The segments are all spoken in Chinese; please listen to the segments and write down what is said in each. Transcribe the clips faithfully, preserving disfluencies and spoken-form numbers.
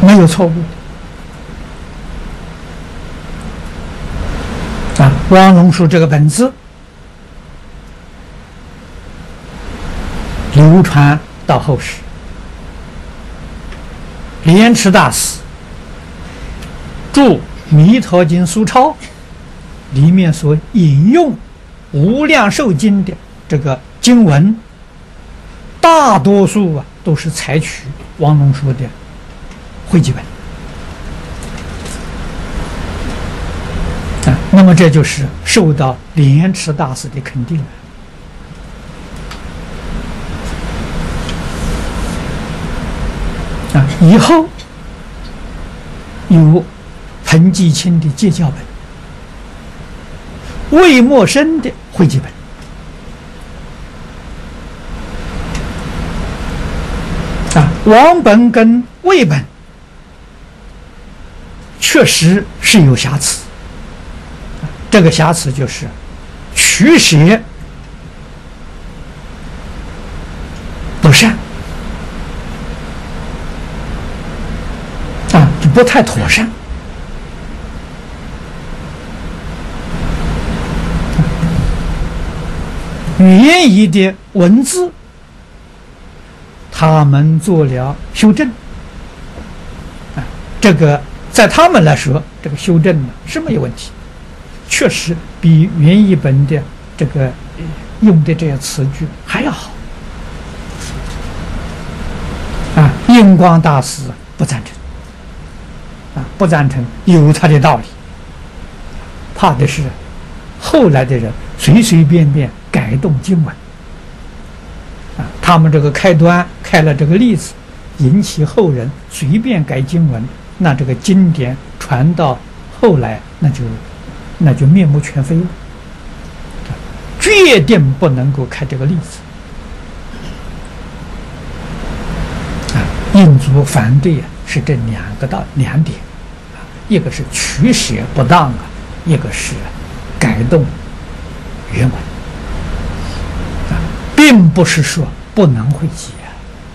没有错误的。啊，王龙树这个本子流传到后世，莲池大师著《弥陀经疏钞》里面所引用《无量寿经》的这个经文，大多数啊都是采取王龙树的汇集本啊，那么这就是受到莲池大师的肯定了。啊，以后有彭继清的戒教本，魏默生的汇集本。啊，王本跟魏本确实是有瑕疵，这个瑕疵就是取舍不善，啊，不太妥善。语言仪的文字，他们做了修正，啊，这个在他们来说，这个修正呢是没有问题，确实比原译本的这个用的这些词句还要好。啊，印光大师不赞成，啊，不赞成有他的道理，怕的是后来的人随随便便改动经文。啊，他们这个开端开了这个例子，引起后人随便改经文，那这个经典传到后来，那就那就面目全非了。决定不能够开这个例子。啊，印祖反对啊，是这两个道两点，啊，一个是取舍不当啊，一个是改动原文。并不是说不能汇集啊。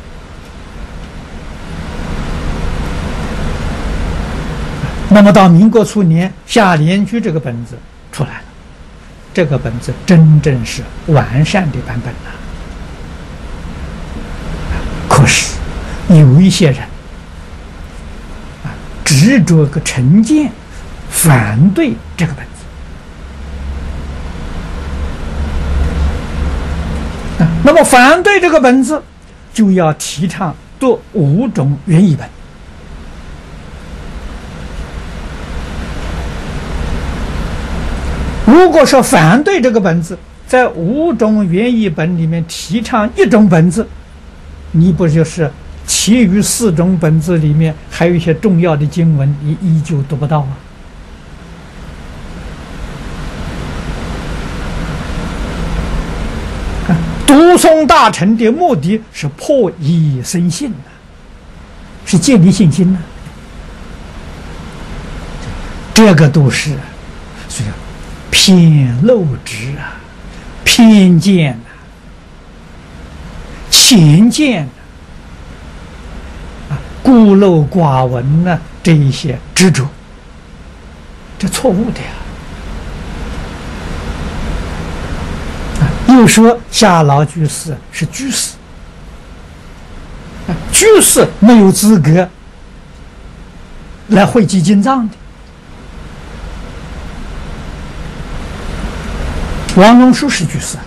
那么到民国初年，夏联居这个本子出来了，这个本子真正是完善的版本了。可是有一些人啊，执着个成见，反对这个本子。那么反对这个本子，就要提倡读五种原译本。如果说反对这个本子，在五种原译本里面提倡一种本子，你不就是其余四种本子里面还有一些重要的经文，你依旧读不到啊？读诵大乘的目的是破疑生信的，是建立信心的。这个都是所以偏陋执啊、偏见啊、浅见啊、孤陋寡闻呢、啊，这一些执着，这错误的呀。又说夏老居士是居士，居士没有资格来汇集经藏的。王龙树是居士，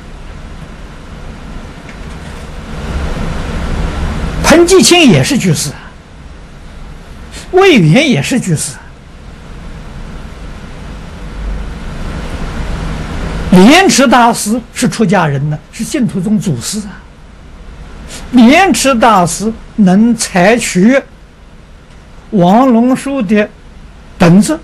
彭继清也是居士，魏源也是居士。莲池大师是出家人呢，是净土宗祖师啊。莲池大师能采取王龙树的本子，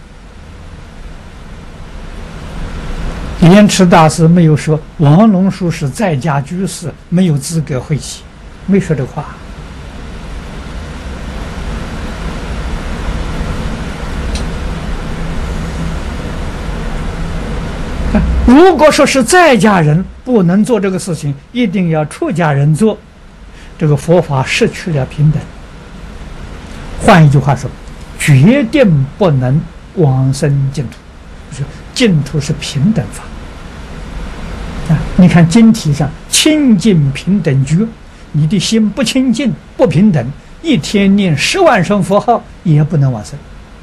莲池大师没有说王龙树是在家居士，没有资格汇集，没说这话。如果说是在家人不能做这个事情，一定要出家人做，这个佛法失去了平等， 换一句话说，决定不能往生净土。就是净土是平等法啊！你看经题上清净平等觉，你的心不清净不平等，一天念十万声佛号也不能往生。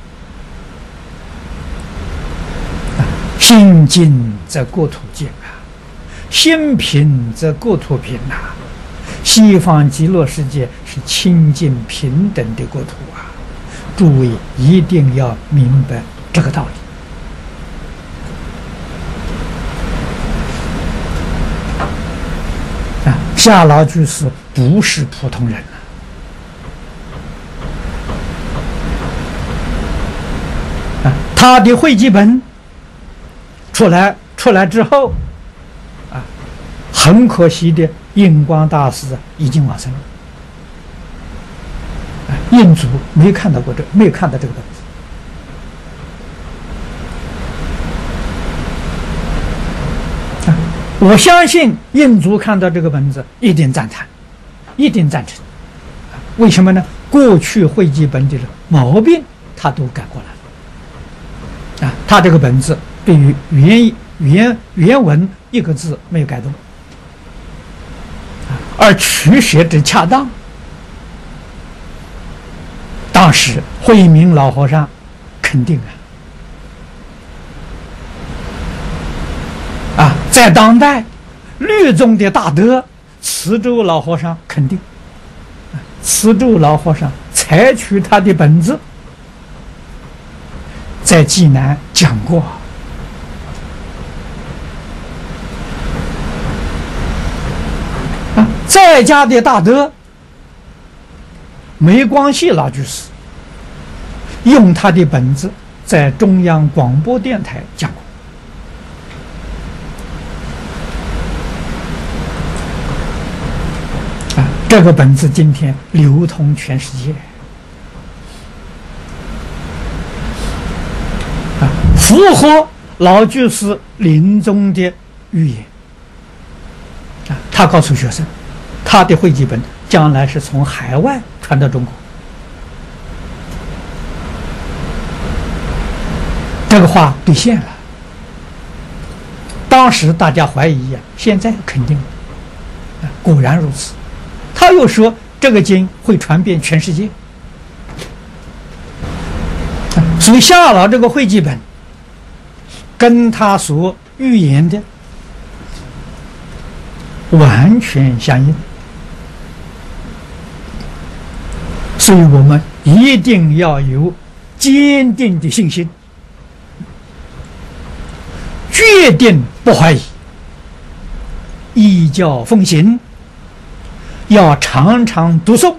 啊，心净则国土净啊，心平则国土平呐。西方极乐世界是清净平等的国土啊！诸位一定要明白这个道理。啊，夏老居士不是普通人啊！啊，他的汇集本出来出来之后，啊，很可惜的，印光大师已经往生了。啊，印祖没看到过这，没有看到这个本子。我相信印祖看到这个本子一定赞叹，一定赞成。为什么呢？过去汇集本的毛病他都改过来了。啊，他这个本子对于原原原文一个字没有改动，而取舍之恰当。当时慧明老和尚肯定啊。啊，在当代律宗的大德慈州老和尚肯定，慈州老和尚采取他的本子，在济南讲过。啊，在家的大德梅光系老居士用他的本子在中央广播电台讲过。这个本子今天流通全世界，啊，符合老居士临终的预言。啊，他告诉学生，他的汇集本将来是从海外传到中国。这个话兑现了。当时大家怀疑呀，现在肯定了，啊，果然如此。他又说这个经会传遍全世界，所以夏老这个汇集本跟他所预言的完全相应，所以我们一定要有坚定的信心，决定不怀疑，依教奉行，要常常读诵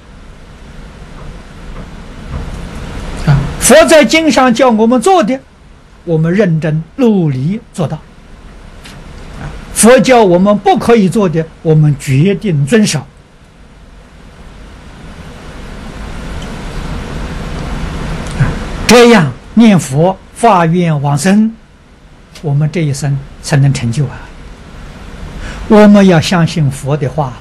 啊！佛在经上叫我们做的，我们认真努力做到；佛教我们不可以做的，我们决定遵守。这样念佛发愿往生，我们这一生才能成就啊！我们要相信佛的话了。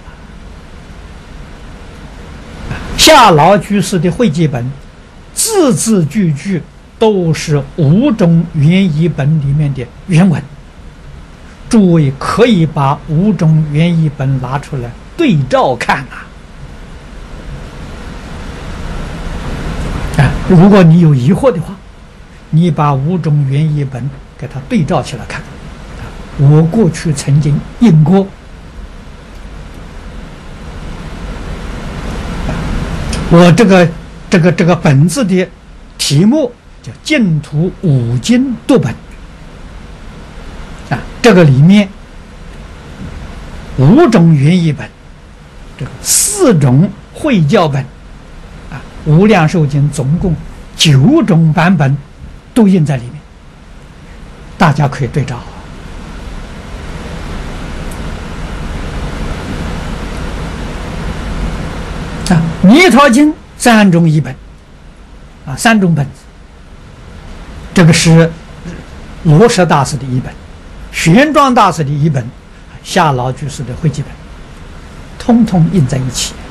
夏老居士的汇集本，字字句句都是五种原译本里面的原文。诸位可以把五种原译本拿出来对照看啊！啊，如果你有疑惑的话，你把五种原译本给它对照起来看。我过去曾经印过。我这个这个这个本子的题目叫《净土五经读本》啊，这个里面五种原译本，这个四种会教本啊，无量寿经总共九种版本都印在里面，大家可以对照。啊，弥陀经三种译本，啊，三种本子。这个是罗什大师的译本，玄奘大师的译本，夏老居士的汇集本，通通印在一起。